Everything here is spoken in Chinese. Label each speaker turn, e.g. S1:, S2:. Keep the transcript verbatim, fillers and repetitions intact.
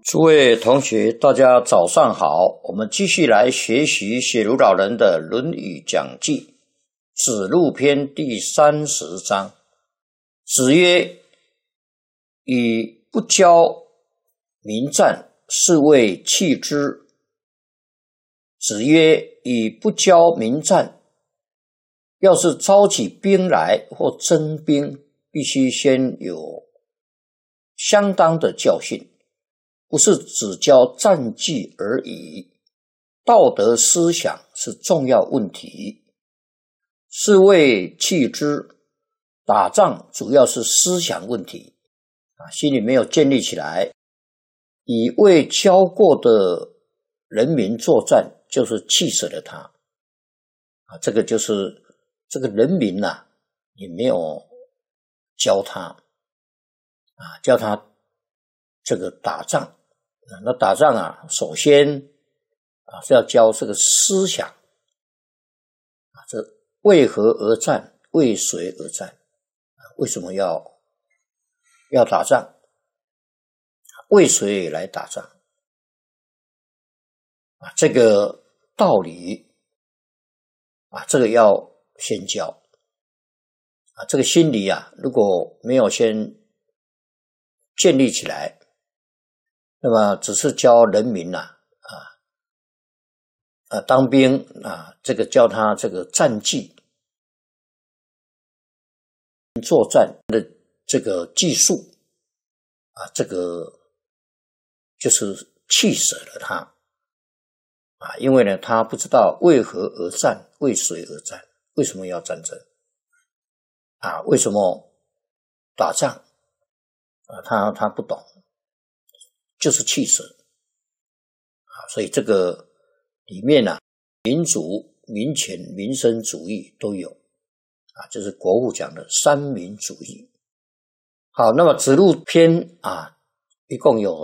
S1: 诸位同学，大家早上好。我们继续来学习写如老人的《论语讲记》子路篇第三十章。子曰：以不教民战，是谓弃之。子曰：以不教民战，要是召起兵来或征兵，必须先有相当的教训，不是只教战技而已。道德思想是重要问题，是谓弃之。打仗主要是思想问题啊，心里没有建立起来。以未教过的人民作战，就是气死了他啊！这个就是这个人民呐、啊，也没有教他啊，教他这个打仗啊。那打仗啊，首先啊是要教这个思想啊，这为何而战，为谁而战啊？为什么要要打仗？为谁来打仗啊？这个道理啊，这个要先教啊。这个心理啊，如果没有先建立起来，那么只是教人民啊啊啊当兵啊，这个教他这个战技、作战的这个技术啊，这个就是气死了他啊！因为呢，他不知道为何而战，为谁而战，为什么要战争啊？为什么打仗啊？他他不懂，就是气死啊！所以这个里面呢、啊，民主、民权、民生主义都有啊，就是国父讲的三民主义。好，那么子路篇啊，一共有